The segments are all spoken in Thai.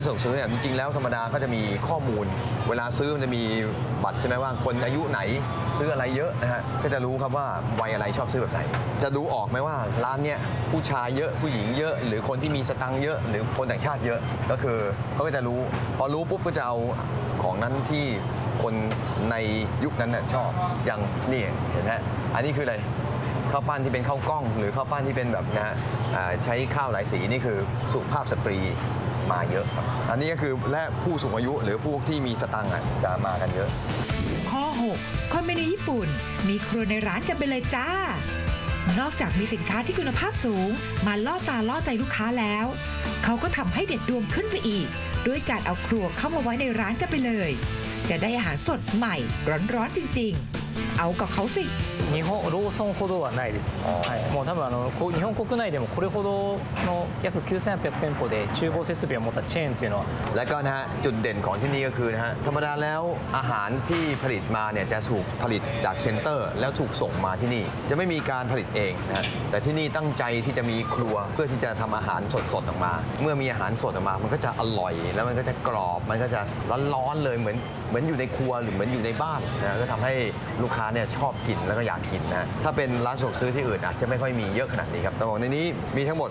สะดวกซื้อเนี่ยจริงๆแล้วธรรมดาก็จะมีข้อมูลเวลาซื้อมันจะมีบัตรใช่ไหมว่าคนอายุไหนซื้ออะไรเยอะนะฮะก็จะรู้ครับว่าวัยอะไรชอบซื้อแบบไหนจะดูออกไหมว่าร้านเนี้ยผู้ชายเยอะผู้หญิงเยอะหรือคนที่มีสตังค์เยอะหรือคนต่างชาติเยอะก็คือเขาก็จะรู้พอรู้ปุ๊บก็จะเอาของนั้นที่คนในยุคนั้นน่ะชอบอย่างนี่เห็นไหมอันนี้คืออะไรข้าวปั้นที่เป็นข้าวกล้องหรือข้าวปั้นที่เป็นแบบนะฮะใช้ข้าวหลายสีนี่คือสุภาพสตรีมาเยอะครับอันนี้ก็คือและผู้สูงอายุหรือพวกที่มีสตังค์จะมากันเยอะข้อ 6 คนเมนูญี่ปุ่นมีครัวในร้านกันไปเลยจ้านอกจากมีสินค้าที่คุณภาพสูงมาล่อตาล่อใจลูกค้าแล้วเขาก็ทำให้เด็ดดวงขึ้นไปอีกด้วยการเอาครัวเข้ามาไว้ในร้านกันไปเลยจะได้อาหารสดใหม่ร้อนๆจริงๆเอากับเขาสิローソンほどはないです、はい、もう多分日本国内でもこれほどの約9800店舗で厨房設備を持ったチェーンというのはและก็นะฮะจุดเด่นของที่นี่ก็คือนะฮะธรรมดาแล้วอาหารที่ผลิตมาเนี่ยจะถูกผลิตจากเซ็นเตอร์แล้วถูกส่งมาที่นี่จะไม่มีการผลิตเองนะฮะแต่ที่นี่ตั้งใจที่จะมีครัวเพื่อที่จะทำอาหารสดๆออกมาเมื่อมีอาหารสดออกมามันก็จะอร่อยแล้วมันก็จะกรอบมันก็จะร้อนๆเลยเหมือนอยู่ในครัวหรือเหมือนอยู่ในบ้านนะก็ทำให้ลูกค้าเนี่ยชอบกินแล้วก็อยากกินนะถ้าเป็นร้านสะดวกซื้อที่อื่นอาจจะไม่ค่อยมีเยอะขนาดนี้ครับแต่บอกในนี้มีทั้งหมด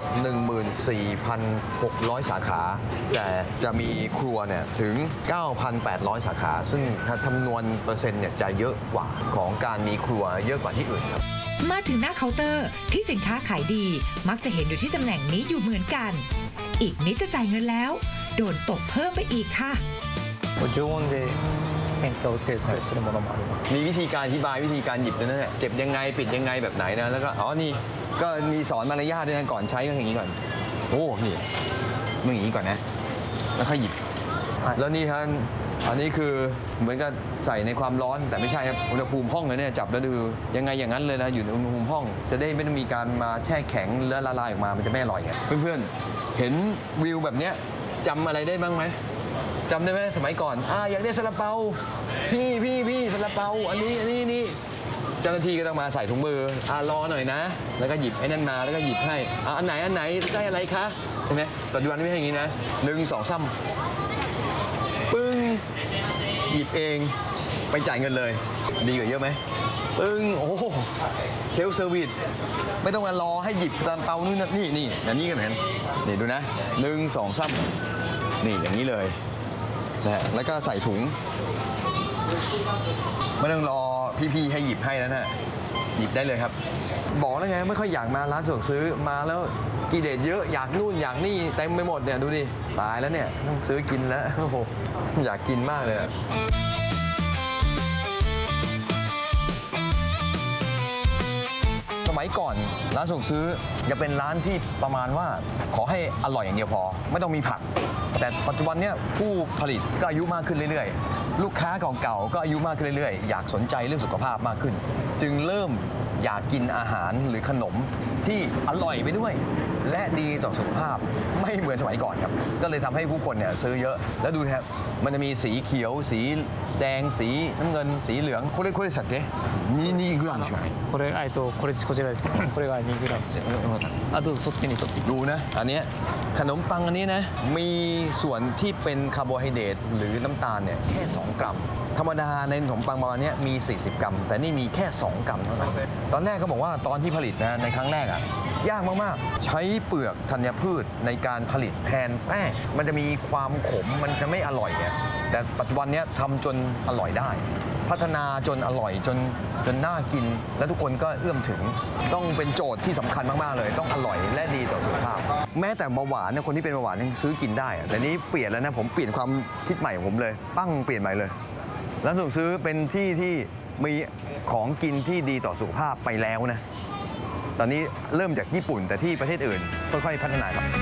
14,600 สาขาแต่จะมีครัวเนี่ยถึง 9,800 สาขาซึ่งถ้าคำนวณเปอร์เซ็นต์เนี่ยจะเยอะกว่าของการมีครัวเยอะกว่าที่อื่นครับมาถึงหน้าเคาน์เตอร์ที่สินค้าขายดีมักจะเห็นอยู่ที่ตำแหน่งนี้อยู่เหมือนกันอีกนิดจะจ่ายเงินแล้วโดนตกเพิ่มไปอีกค่ะ常温で変化を提出するものもありますมีวิธีการอธิบายวิธีการหยิบด้วยนะเนี่ยเก็บยังไงปิดยังไงแบบไหนนะแล้วก็นี่ก็มีสอนมารยาทด้วยนะก่อนใช้ก็อย่างนี้ก่อนโอ้นี่มึงอย่างนี้ก่อนนะแล้วค่อยหยิบแล้วนี่ครับอันนี้คือเหมือนกับใส่ในความร้อนแต่ไม่ใช่ครับอุณหภูมิห้องเลยเนี่ยจับแล้วดูยังไงอย่างนั้นเลยนะอยู่ในอุณหภูมิห้องจะได้ไม่ต้องมีการมาแช่แข็งแล้วละลายออกมามันจะไม่อร่อยไงเพื่อนๆเห็นวิวแบบเนี้ยจำอะไรได้บ้างไหมจำได้ไหมสมัยก่อนอยากได้ซาลาเปาพี่ซาลาเปาอันนี้เจ้าหน้าที่ก็ต้องมาใส่ถุงมือรอหน่อยนะแล้วก็หยิบไอ้นั่นมาแล้วก็หยิบให้อันไหนได้อะไรคะใช่ไหมปัจจุบันไม่ใช่อย่างนี้นะ1 2 3ปึ้งหยิบเองไปจ่ายเงินเลยดีกว่าเยอะไหมปึ้งโอ้เซลฟ์เซอร์วิสไม่ต้องมารอให้หยิบซาลาเปานู่นนี่แบบนี้กันเหมือนนี่ดูนะ1 2 3นี่อย่างนี้เลยนะแล้วก็ใส่ถุงไม่ต้องรอพี่ๆให้หยิบให้แล้วนะหยิบได้เลยครับบอกแล้วไงไม่ค่อยอยากมาร้านสะดวกซื้อมาแล้วกิเลสเยอะอยากนู่นอยากนี่เต็มไปหมดเนี่ยดูดิตายแล้วเนี่ยต้องซื้อกินแล้วโอ้โหอยากกินมากเลยสมัยก่อนร้านสะดวกซื้อจะเป็นร้านที่ประมาณว่าขอให้อร่อยอย่างเดียวพอไม่ต้องมีผักแต่ปัจจุบันเนี่ยผู้ผลิตก็อายุมากขึ้นเรื่อยๆลูกค้าเก่าๆก็อายุมากขึ้นเรื่อยๆอยากสนใจเรื่องสุขภาพมากขึ้นจึงเริ่มอยากกินอาหารหรือขนมที่อร่อยไปด้วยและดีต่อสุขภาพไม่เหมือนสมัยก่อนครับก็เลยทำให้ผู้คนเนี่ยซื้อเยอะแล้วดูนะครับมันจะมีสีเขียวสีแดงสีน้ำเงินสีเหลืองこれさっけ2グラムしかないこちらですねこれが2グラムどうぞそっちに取ってดูนะอันนี้ขนมปังอันนี้นะมีส่วนที่เป็นคาร์โบไฮเดรตหรือน้ำตาลเนี่ยแค่2 กรัมธรรมดาในขนมปังประมาณนี้มี40 กรัมแต่นี่มีแค่2 กรัมเท่านั้นตอนแรกเขาบอกว่าตอนที่ผลิตนะในครั้งแรกยากมากๆใช้เปลือกธัญพืชในการผลิตแทนแป้งมันจะมีความขมมันจะไม่อร่อยเนี่ยแต่ปัจจุบันนี้ทำจนอร่อยได้พัฒนาจนอร่อยจนน่ากินและทุกคนก็เอื้อมถึงต้องเป็นโจทย์ที่สำคัญมากๆเลยต้องอร่อยและดีต่อสุขภาพแม้แต่เบาหวานเนี่ยคนที่เป็นเบาหวานยังซื้อกินได้แต่นี้เปลี่ยนแล้วนะผมเปลี่ยนความคิดใหม่ของผมเลยปั้งเปลี่ยนใหม่เลยร้านสะดวกซื้อเป็นที่ที่มีของกินที่ดีต่อสุขภาพไปแล้วนะตอนนี้เริ่มจากญี่ปุ่นแต่ที่ประเทศอื่นค่อยๆพัฒนาครับ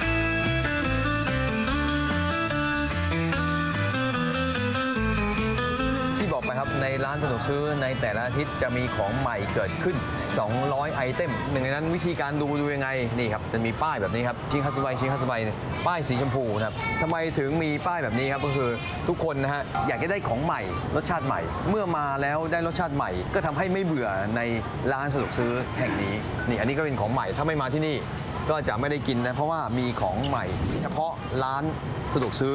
บอกไปครับในร้านสะดวกซื้อในแต่ละอาทิตย์จะมีของใหม่เกิดขึ้น200ไอเทมหนึ่งในนั้นวิธีการดูยังไงนี่ครับจะมีป้ายแบบนี้ครับชิงคัตสึไบป้ายสีชมพูนะครับทำไมถึงมีป้ายแบบนี้ครับก็คือทุกคนนะฮะอยากจะได้ของใหม่รสชาติใหม่เมื่อมาแล้วได้รสชาติใหม่ก็ทำให้ไม่เบื่อในร้านสะดวกซื้อแห่งนี้นี่อันนี้ก็เป็นของใหม่ถ้าไม่มาที่นี่ก็จะไม่ได้กินนะเพราะว่ามีของใหม่เฉพาะร้านสสะดวกซื้อ